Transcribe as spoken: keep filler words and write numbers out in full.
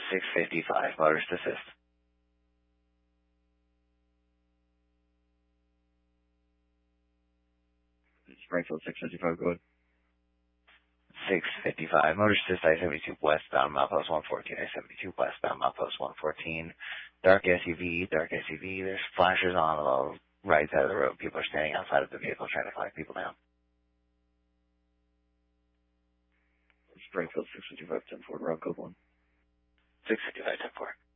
six fifty-five, motorist assist. Springfield six fifty-five, go ahead. six fifty-five, motorist assist, I seventy-two westbound, milepost one fourteen, I seventy-two westbound, milepost one fourteen. Dark S U V, dark S U V, there's flashers on the right side of the road. People are standing outside of the vehicle trying to flag people down. Springfield six fifty-five, ten four, Route Code one. six fifty-five, ten four.